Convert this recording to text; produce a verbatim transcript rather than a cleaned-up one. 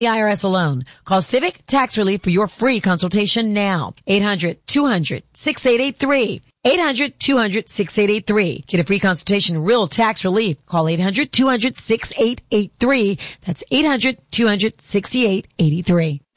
The I R S alone. Call Civic Tax Relief for your free consultation now. eight hundred two hundred sixty-eight eighty-three. eight hundred two hundred sixty-eight eighty-three. Get a free consultation, real tax relief. Call eight hundred two hundred sixty-eight eighty-three. That's eight hundred two hundred sixty-eight eighty-three.